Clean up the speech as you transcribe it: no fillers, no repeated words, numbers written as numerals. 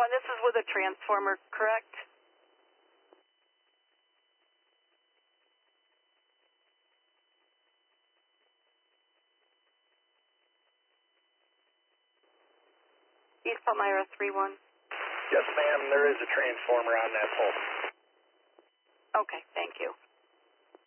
and this is with a transformer, correct? East Palmyra 3-1. Yes, ma'am, there is a transformer on that pole. Okay, thank you.